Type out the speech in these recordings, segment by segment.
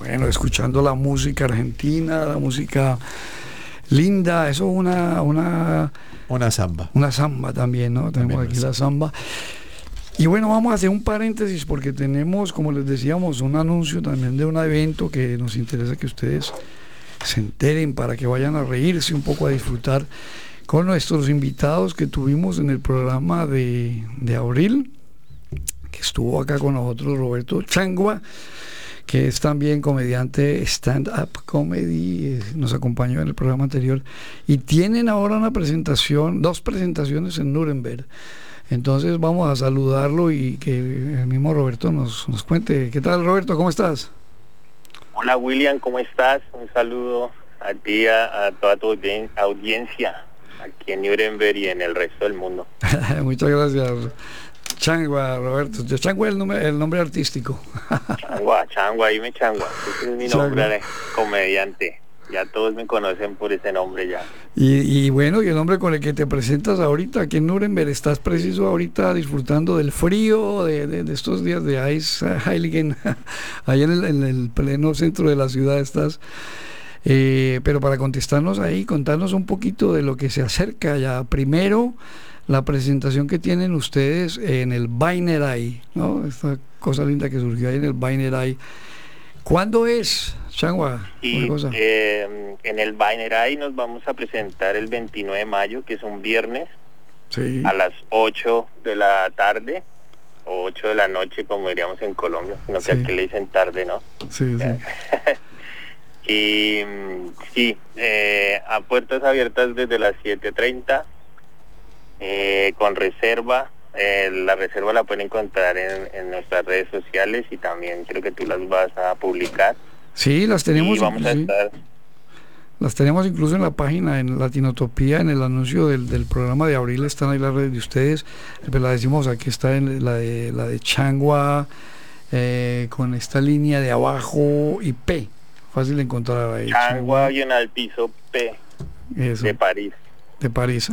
Bueno, escuchando la música argentina, la música linda, eso es Una samba. una samba también, ¿no? Tenemos También aquí una la samba. Y bueno, vamos a hacer un paréntesis porque tenemos, como les decíamos, un anuncio también de un evento que nos interesa que ustedes se enteren para que vayan a reírse un poco, a disfrutar con nuestros invitados que tuvimos en el programa de abril, que estuvo acá con nosotros Roberto Changua, que es también comediante stand-up comedy, nos acompañó en el programa anterior, y tienen ahora una presentación, dos presentaciones en Nuremberg. Entonces vamos a saludarlo y que el mismo Roberto nos cuente. ¿Qué tal, Roberto? ¿Cómo estás? Hola William, ¿cómo estás? Un saludo a ti, a toda tu audiencia aquí en Nuremberg y en el resto del mundo. Muchas gracias, Changua, Roberto. Changua es el nombre artístico. Changua, dime Changua. Ese es mi nombre de comediante. Ya todos me conocen por ese nombre ya. Y bueno, y el nombre con el que te presentas ahorita aquí en Nuremberg, estás preciso ahorita disfrutando del frío de estos días de Ice Heiligen, ahí en el pleno centro de la ciudad estás. Pero para contestarnos ahí, contarnos un poquito de lo que se acerca ya. Primero, la presentación que tienen ustedes en el Weinerei, ¿no? Esta cosa linda que surgió ahí en el Weinerei. ¿Cuándo es, Changua? Y en el Weinerei nos vamos a presentar el 29 de mayo, que es un viernes, sí, a las 8 de la tarde, o 8 de la noche, como diríamos en Colombia, sino que sí, aquí le dicen tarde, ¿no? Sí, sí. Y sí, a puertas abiertas desde las 7:30, con reserva. La reserva la pueden encontrar en nuestras redes sociales y también creo que tú las vas a publicar. Sí, las tenemos. Y vamos a estar... Las tenemos incluso en la página, en Latinotopía, en el anuncio del programa de abril están ahí las redes de ustedes. Pues la decimos, aquí está en la de Changua, con esta línea de abajo y P. Fácil de encontrar ahí. Changua y en el piso P. Eso. De París. De París.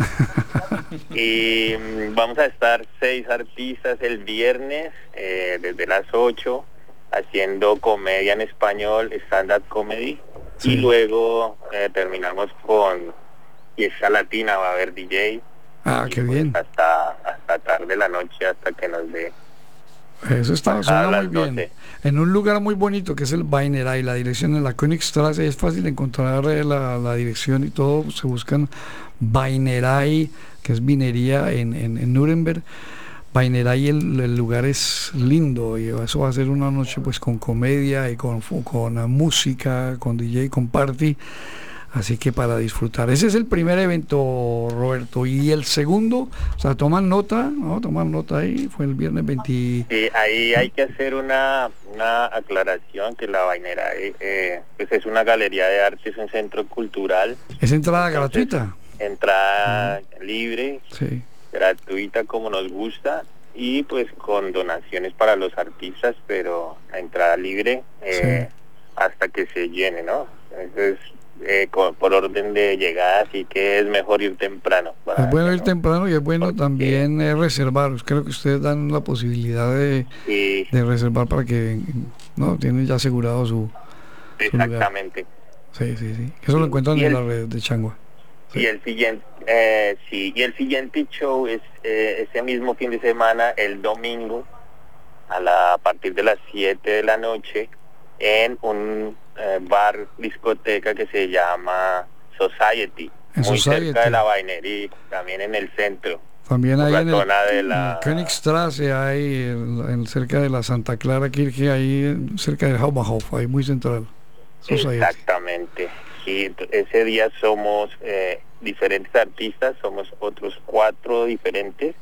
Y vamos a estar 6 artistas el viernes, desde las 8, haciendo comedia en español, stand-up comedy. Sí. Y luego terminamos con fiesta latina, va a haber DJ. Ah, qué bien. Hasta tarde de la noche, hasta que nos dé. Eso suena muy bien. En un lugar muy bonito que es el Weinerei, la dirección en la Königstraße, es fácil encontrar la dirección y todo, se buscan Weinerei, que es vinería en Nuremberg. Weinerei, el lugar es lindo y eso va a ser una noche pues con comedia y con música, con DJ, con party, así que para disfrutar. Ese es el primer evento, Roberto. Y el segundo, o sea, toman nota, ¿no? Toman nota ahí, fue el viernes 20. Sí, ahí hay que hacer una aclaración, que la Weinerei pues es una galería de arte, es un centro cultural. ¿Es entrada gratuita? Entrada libre. Sí. Gratuita como nos gusta y pues con donaciones para los artistas, pero la entrada libre sí, hasta que se llene, ¿no? Entonces por orden de llegada, así que es mejor ir temprano. Es bueno ir temprano y es bueno también reservar. Creo que ustedes dan la posibilidad de reservar para que no tienen ya asegurado su exactamente. Sí. Eso lo encuentran en la red de Changua. Sí. Y el siguiente show es ese mismo fin de semana, el domingo, a partir de las 7 de la noche, en un bar discoteca que se llama Society, muy cerca de la Weinerei, también en el centro. También ahí en la zona de la Königstraße, ahí cerca de la Santa Clara Kirche, ahí cerca del Hauptbahnhof, ahí muy central. Society. Exactamente. Y ese día somos diferentes artistas, somos otros 4 diferentes.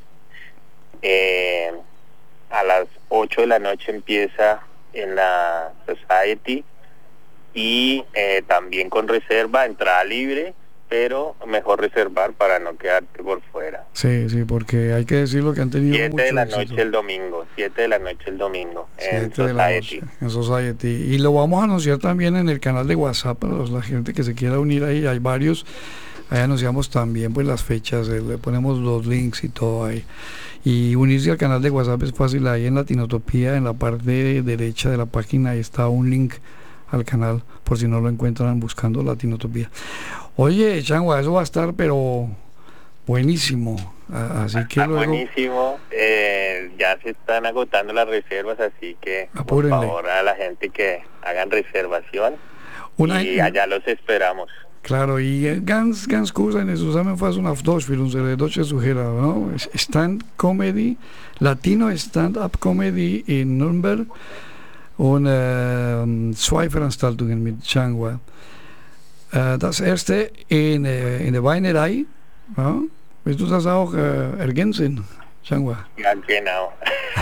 A las 8 de la noche empieza en la Society y también con reserva, entrada libre, pero mejor reservar para no quedarte por fuera. Sí, porque hay que decirlo que han tenido 7 de la noche el domingo, 7 de la noche el domingo, en Society. En Society. Y lo vamos a anunciar también en el canal de WhatsApp para la gente que se quiera unir ahí, hay varios. Ahí anunciamos también pues las fechas, le ponemos los links y todo ahí. Y unirse al canal de WhatsApp es fácil, ahí en Latinotopía, en la parte derecha de la página, ahí está un link al canal, por si no lo encuentran buscando Latinotopía. Oye, Changua, eso va a estar, pero buenísimo. Así que luego... Buenísimo. Ya se están agotando las reservas, así que apúrenle. Por favor a la gente que hagan reservación y allá los esperamos. Claro, y ganz cool sein, zusammenfassung auf Deutsch für unsere deutsche Zuhörer, no? Stand-Comedy, Latino-Stand-Up-Comedy in Nürnberg und 2 Veranstaltungen mit Changwa. Das erste in der Weinerei, ja? Willst du das auch ergänzen, Changwa? Ja, genau.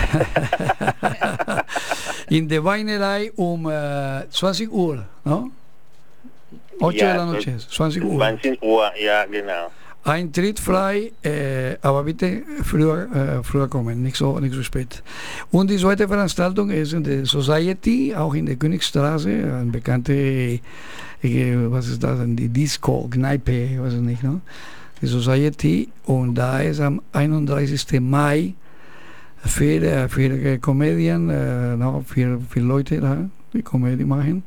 In der Weinerei 20 Uhr, no? 8 ja, de la noche, 20 Uhr. 20 Uhr, ja, genau. Eintritt frei, aber bitte früher kommen, nicht so spät. Und die zweite Veranstaltung ist in der Society, auch in der Königstraße, eine bekannte, was ist das, die Disco, Kneipe, weiß ich nicht, ne? Die Society, und da ist am 31. Mai für Comedian, no, für Leute da, die Comedy machen,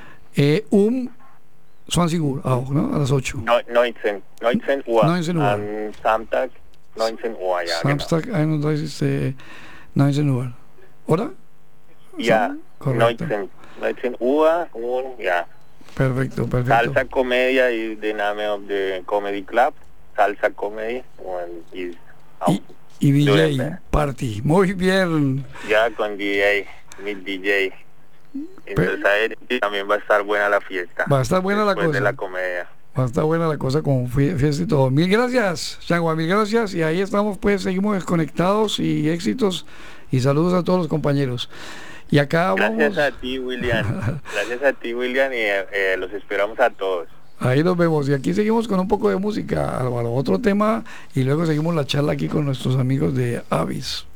20 Uhr auch, ne? A las 8. 19 Uhr. 19 Uhr. Am Samstag 19 Uhr, ja. Samstag, genau. 31. 19 Uhr. Oder? Ja, So? 19 Uhr und ja. Perfecto. Salsa Comedia is the name of the comedy club. Salsa Comedy und is y DJ Nuremberg. Party. Muy bien. Ya con DJ, mi DJ. Entonces ahí también va a estar buena la fiesta. Va a estar buena la cosa. De la comedia. Va a estar buena la cosa con fiesta y todo. Mil gracias, Changua, mil gracias. Y ahí estamos, pues, seguimos desconectados y éxitos. Y saludos a todos los compañeros. Y acá Gracias vamos. a ti, William. Gracias a ti, William, y los esperamos a todos. Ahí nos vemos. Y aquí seguimos con un poco de música, Álvaro. Otro tema y luego seguimos la charla aquí con nuestros amigos de Avis.